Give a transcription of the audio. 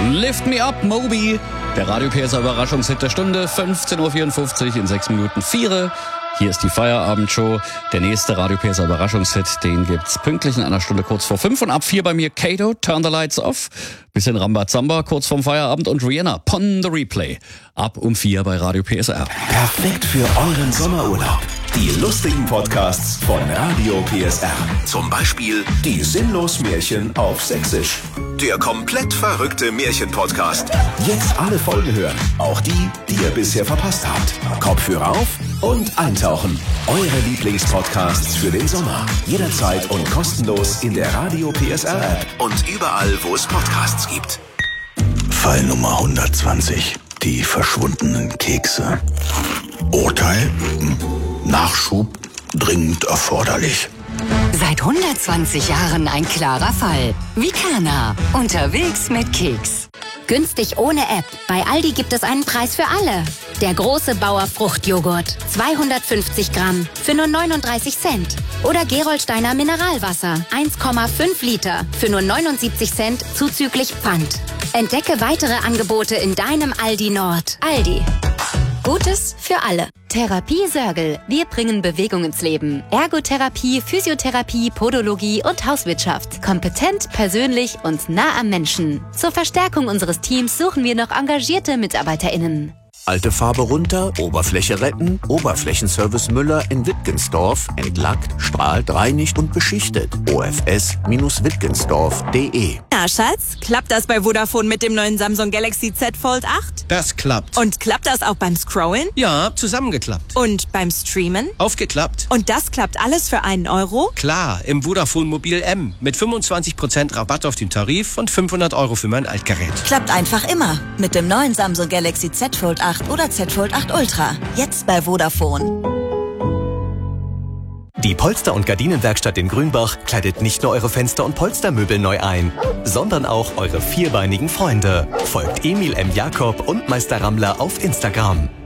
Lift Me Up, Moby. Der Radio PSR Überraschungshit der Stunde, 15.54 Uhr in 6 Minuten 4. Hier ist die Feierabendshow. Der nächste Radio PSR Überraschungshit, den gibt's pünktlich in einer Stunde kurz vor 5. Und ab 4 bei mir Kato, Turn the Lights Off. Bisschen Rambazamba kurz vorm Feierabend und Rihanna, Pon the Replay. Ab um 4 bei Radio PSR. Perfekt für euren Sommerurlaub. Die lustigen Podcasts von Radio PSR. Zum Beispiel die Sinnlos-Märchen auf Sächsisch. Der komplett verrückte Märchen-Podcast. Jetzt alle Folgen hören. Auch die, die ihr bisher verpasst habt. Kopfhörer auf und eintauchen. Eure Lieblingspodcasts für den Sommer. Jederzeit und kostenlos in der Radio PSR App. Und überall, wo es Podcasts gibt. Fall Nummer 120. Die verschwundenen Kekse. Urteil? Nachschub dringend erforderlich. Seit 120 Jahren ein klarer Fall. Vicana. Unterwegs mit Keks. Günstig ohne App. Bei Aldi gibt es einen Preis für alle. Der große Bauer Fruchtjoghurt. 250 Gramm für nur 39 Cent. Oder Gerolsteiner Mineralwasser. 1,5 Liter für nur 79 Cent zuzüglich Pfand. Entdecke weitere Angebote in deinem Aldi Nord. Aldi. Gutes für alle. Therapie Sörgel. Wir bringen Bewegung ins Leben. Ergotherapie, Physiotherapie, Podologie und Hauswirtschaft. Kompetent, persönlich und nah am Menschen. Zur Verstärkung unseres Teams suchen wir noch engagierte MitarbeiterInnen. Alte Farbe runter, Oberfläche retten, Oberflächenservice Müller in Wittgensdorf. Entlackt, strahlt, reinigt und beschichtet. ofs-wittgensdorf.de. Na Schatz, klappt das bei Vodafone mit dem neuen Samsung Galaxy Z Fold 8? Das klappt. Und klappt das auch beim Scrollen? Ja, zusammengeklappt. Und beim Streamen? Aufgeklappt. Und das klappt alles für einen Euro? Klar, im Vodafone Mobil M. Mit 25% Rabatt auf den Tarif und 500 € für mein Altgerät. Klappt einfach immer. Mit dem neuen Samsung Galaxy Z Fold 8 oder Z Fold 8 Ultra. Jetzt bei Vodafone. Die Polster- und Gardinenwerkstatt in Grünbach kleidet nicht nur eure Fenster- und Polstermöbel neu ein, sondern auch eure vierbeinigen Freunde. Folgt Emil M. Jakob und Meister Rammler auf Instagram.